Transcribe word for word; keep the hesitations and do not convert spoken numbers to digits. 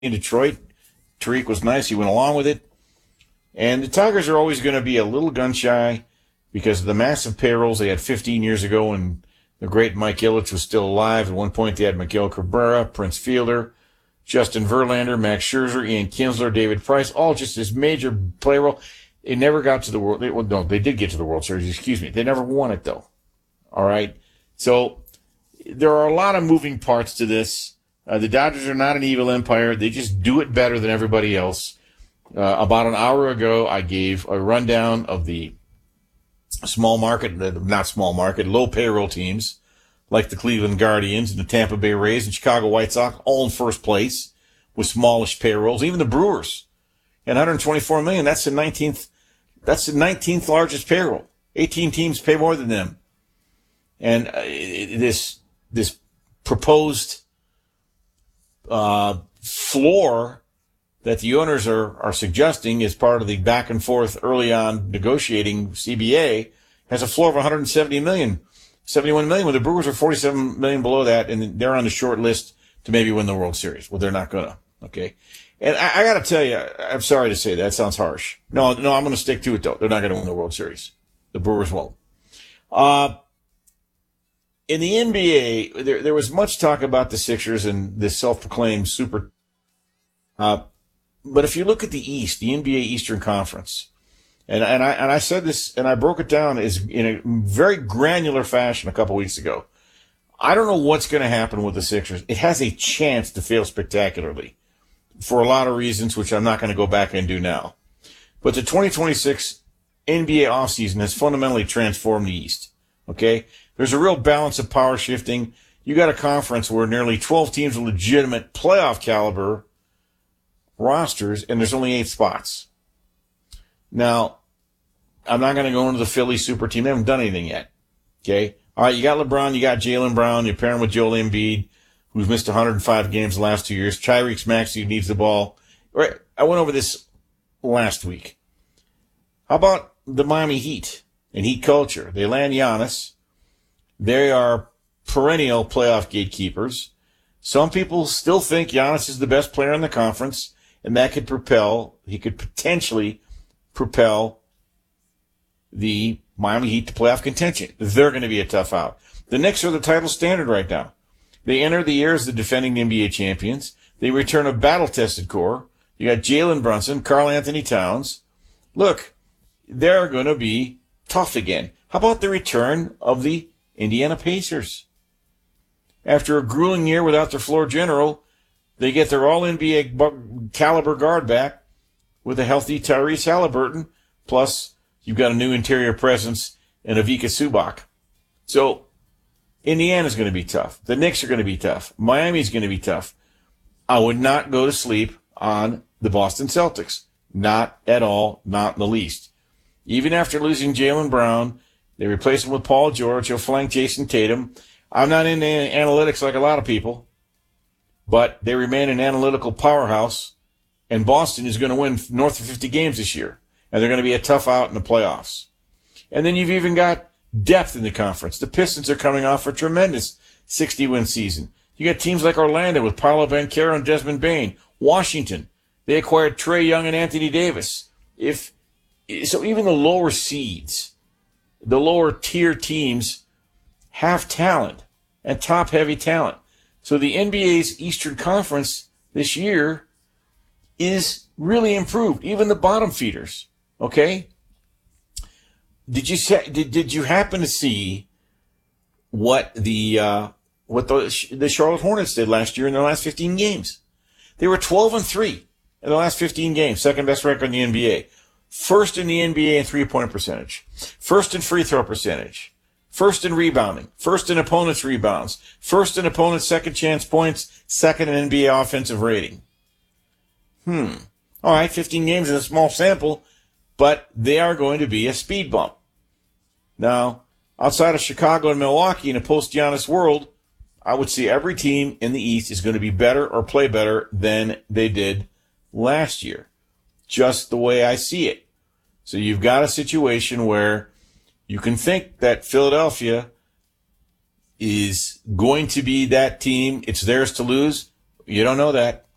in Detroit. Tariq was nice. He went along with it. And the Tigers are always going to be a little gun-shy because of the massive payrolls they had fifteen years ago when the great Mike Ilitch was still alive. At one point, they had Miguel Cabrera, Prince Fielder, Justin Verlander, Max Scherzer, Ian Kinsler, David Price, all just this major payroll. They never got to the World. They, well, no, they did get to the World Series. Excuse me. They never won it, though. All right? So there are a lot of moving parts to this. Uh, the Dodgers are not an evil empire. They just do it better than everybody else. Uh, about an hour ago, I gave a rundown of the small market, not small market, low payroll teams like the Cleveland Guardians and the Tampa Bay Rays and Chicago White Sox, all in first place with smallish payrolls. Even the Brewers at one hundred twenty-four million dollars. That's the nineteenth. That's the nineteenth largest payroll. eighteen teams pay more than them. And uh, this this proposed uh, floor that the owners are, are suggesting as part of the back and forth early on negotiating C B A has a floor of one hundred seventy million dollars, seventy-one million dollars, when the Brewers are forty-seven million dollars below that, and they're on the short list to maybe win the World Series. Well, they're not gonna, okay? And I, I gotta tell you, I'm sorry to say that, that sounds harsh. No, no, I'm gonna stick to it though. They're not gonna win the World Series. The Brewers won't. Uh, in the N B A, there, there was much talk about the Sixers and this self-proclaimed super, uh, but if you look at the East, the N B A Eastern Conference, and, and I and I said this, and I broke it down as in a very granular fashion a couple weeks ago. I don't know what's going to happen with the Sixers. It has a chance to fail spectacularly for a lot of reasons, which I'm not going to go back and do now. But the twenty twenty-six N B A offseason has fundamentally transformed the East. Okay? There's a real balance of power shifting. You got a conference where nearly twelve teams are legitimate playoff caliber rosters, and there's only eight spots. Now, I'm not going to go into the Philly super team. They haven't done anything yet. Okay? All right, you got LeBron, you got Jaylen Brown, you're pairing with Joel Embiid, who's missed one hundred five games the last two years. Tyrese Maxey needs the ball. Right, I went over this last week. How about the Miami Heat and Heat culture? They land Giannis. They are perennial playoff gatekeepers. Some people still think Giannis is the best player in the conference, and that could propel, he could potentially propel the Miami Heat to playoff contention. They're going to be a tough out. The Knicks are the title standard right now. They enter the year as the defending N B A champions. They return a battle-tested core. You got Jalen Brunson, Karl Anthony Towns. Look, they're going to be tough again. How about the return of the Indiana Pacers? After a grueling year without their floor general, they get their all-N B A caliber guard back with a healthy Tyrese Halliburton, plus you've got a new interior presence in Ivica Zubac. So Indiana's going to be tough. The Knicks are going to be tough. Miami's going to be tough. I would not go to sleep on the Boston Celtics. Not at all, not in the least. Even after losing Jaylen Brown, they replace him with Paul George. He'll flank Jason Tatum. I'm not into analytics like a lot of people, but they remain an analytical powerhouse, and Boston is going to win north of fifty games this year, and they're going to be a tough out in the playoffs. And then you've even got depth in the conference. The Pistons are coming off a tremendous sixty-win season. You got teams like Orlando with Paolo Banchero and Desmond Bane. Washington, they acquired Trae Young and Anthony Davis. If so, even the lower seeds, the lower tier teams have talent and top-heavy talent. So the N B A's Eastern Conference this year is really improved. Even the bottom feeders, okay? Did you say, did did you happen to see what the uh, what the the Charlotte Hornets did last year in their last fifteen games? They were twelve and three in the last fifteen games, second best record in the N B A, first in the N B A in three-point percentage, first in free throw percentage, first in rebounding, first in opponents' rebounds, first in opponents' second chance points, second in N B A offensive rating. Hmm. All right, fifteen games is a small sample, but they are going to be a speed bump. Now, outside of Chicago and Milwaukee in a post-Giannis world, I would see every team in the East is going to be better or play better than they did last year. Just the way I see it. So you've got a situation where you can think that Philadelphia is going to be that team. It's theirs to lose. You don't know that.